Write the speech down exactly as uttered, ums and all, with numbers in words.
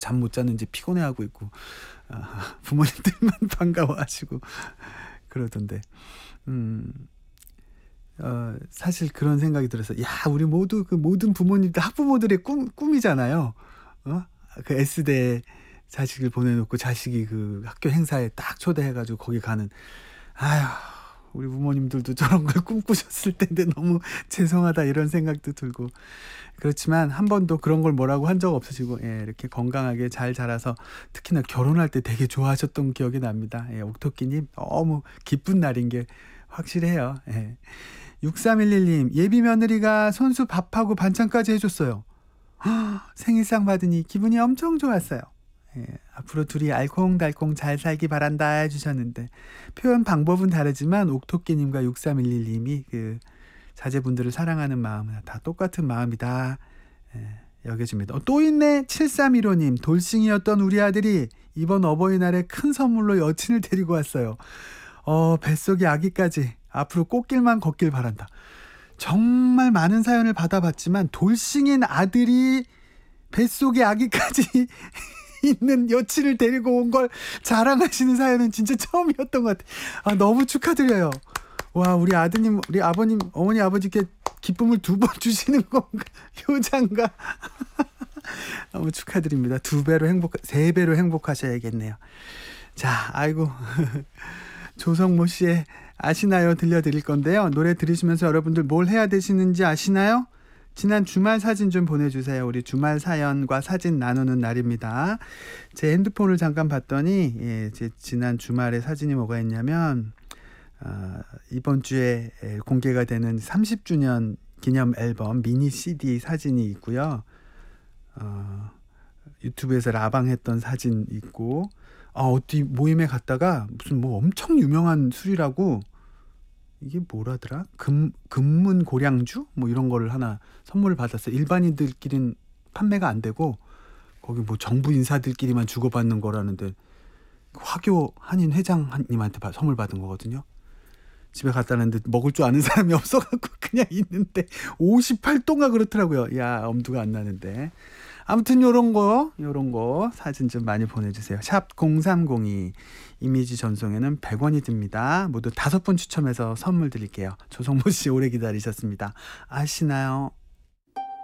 잠 못 잤는지 피곤해하고 있고 아, 부모님들만 반가워하시고 그러던데 음, 어, 사실 그런 생각이 들어서 야 우리 모두 그 모든 부모님들 학부모들의 꿈 꿈이잖아요. 어? 그 S대 자식을 보내놓고 자식이 그 학교 행사에 딱 초대해가지고 거기 가는 아휴 우리 부모님들도 저런 걸 꿈꾸셨을 텐데 너무 죄송하다 이런 생각도 들고 그렇지만 한 번도 그런 걸 뭐라고 한 적 없으시고 예, 이렇게 건강하게 잘 자라서 특히나 결혼할 때 되게 좋아하셨던 기억이 납니다. 예, 옥토끼님 너무 기쁜 날인 게 확실해요. 예. 육삼일일 님 예비 며느리가 손수 밥하고 반찬까지 해줬어요. 허, 생일상 받으니 기분이 엄청 좋았어요. 예, 앞으로 둘이 알콩달콩 잘 살기 바란다 해주셨는데 표현 방법은 다르지만 옥토끼님과 육삼일일 님이 그 자제분들을 사랑하는 마음은 다 똑같은 마음이다 예, 여겨집니다. 어, 또 있네. 칠삼일오 님 돌싱이었던 우리 아들이 이번 어버이날에 큰 선물로 여친을 데리고 왔어요. 어, 뱃속에 아기까지 앞으로 꽃길만 걷길 바란다. 정말 많은 사연을 받아봤지만 돌싱인 아들이 뱃속에 아기까지 있는 여친을 데리고 온 걸 자랑하시는 사연은 진짜 처음이었던 것 같아요. 아, 너무 축하드려요. 와 우리 아드님 우리 아버님 어머니 아버지께 기쁨을 두 번 주시는 건가 효자인가 너무 축하드립니다. 두 배로 행복 세 배로 행복하셔야겠네요. 자 아이고 조성모 씨의 아시나요 들려드릴 건데요. 노래 들으시면서 여러분들 뭘 해야 되시는지 아시나요? 지난 주말 사진 좀 보내주세요. 우리 주말 사연과 사진 나누는 날입니다. 제 핸드폰을 잠깐 봤더니 예, 제 지난 주말에 사진이 뭐가 있냐면 어, 이번 주에 공개가 되는 삼십 주년 기념 앨범 미니 씨디 사진이 있고요. 어, 유튜브에서 라방했던 사진 있고 아, 어디 모임에 갔다가 무슨 뭐 엄청 유명한 술이라고 이게 뭐라더라? 금, 금문 고량주? 뭐 이런 거를 하나 선물을 받았어요. 일반인들끼리는 판매가 안 되고 거기 뭐 정부 인사들끼리만 주고받는 거라는데 화교 한인 회장님한테 선물 받은 거거든요. 집에 갔다 왔는데 먹을 줄 아는 사람이 없어갖고 그냥 있는데 오십팔 도가 그렇더라고요. 야 엄두가 안 나는데 아무튼 요런 거 요런 거 사진 좀 많이 보내주세요. 샵 공삼공이 이미지 전송에는 백 원이 듭니다. 모두 다섯 분 추첨해서 선물 드릴게요. 조성모 씨 오래 기다리셨습니다. 아시나요?